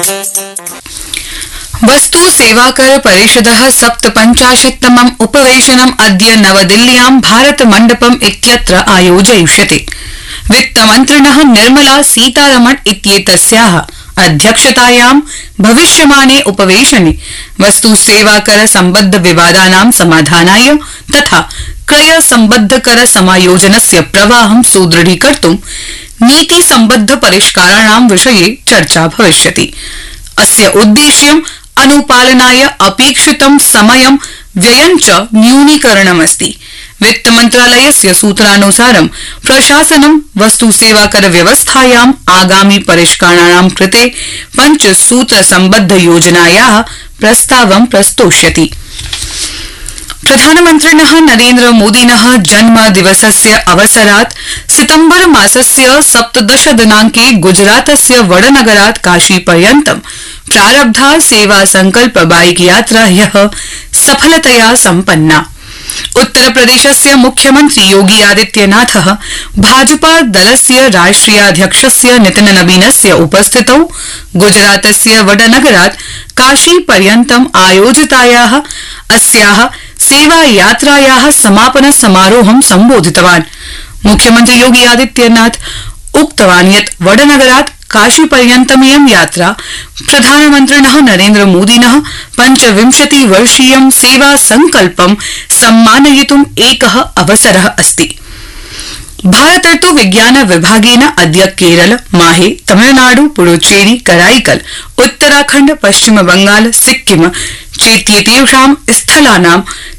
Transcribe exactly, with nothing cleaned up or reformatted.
वस्तु सेवाकर परिषदः सप्तपञ्चाशत्तमम् उपवेशनम् अद्य नवदिल्ल्यां भारत मण्डपम् इत्यत्र आयोजयिष्यते। वित्तमन्त्रिणः निर्मला सीतारमण इत्येतस्याः अध्यक्षतायां भविष्यमाणे उपवेशने वस्तु सेवाकर सम्बद्ध विवादानां समाधानाय तथा क्रय सम्बद्ध कर समायोजनस्य प्रवाहं सुदृढीकर्तुं नीति सम्बद्ध परिष्काराणां विषये चर्चा भविष्यति। अस्य उद्देश्यं अनुपालनाय अपेक्षितं समयं व्ययं च न्यूनीकरणमस्ति। वित्तमन्त्रालयस्य सूत्रानुसारं प्रशासनं वस्तु सेवाकर व्यवस्थायाम् आगामि परिष्करणानां कृते पञ्चसूत्र सम्बद्ध योजनायाः प्रस्तावं प्रस्तोष्यति। प्रधानमन्त्रिणः नरेन्द्र मोदिनः जन्मदिवसस्य अवसरात् सितम्बर मासस्य सप्तदश दिनांके गुजरातस्य वडनगरात् काशीपर्यन्तं प्रारब्धा सेवा संकल्प बाइक यात्रा ह्यः सफलतया सम्पन्ना। उत्तरप्रदेशस्य मुख्यमन्त्री योगी आदित्यनाथः भाजपा दलस्य राष्ट्रियाध्यक्षस्य नितिन नवीनस्य उपस्थितौ गुजरातस्य वडनगरात् काशीपर्यन्तम् आयोजितायाः अस्याः सेवा यात्रायाः समापन समारोहं सम्बोधितवान्। मुख्यमन्त्री योगी आदित्यनाथ उक्तवान् यत् वडनगरात् काशीपर्यन्तमियं यात्रा प्रधानमन्त्रिणः नरेन्द्र मोदिनः पञ्चविंशति वर्षीयं सेवा संकल्पं सम्मानयितुम् एकः अवसरः अस्ति। भारतर्तु विज्ञान विभागेन अद्य केरल, माहे, तमिलनाडु, पुडुचेरी, कराईकल, उत्तराखण्ड, पश्चिम बंगाल, सिक्किम चेत्येतेषां स्थलानां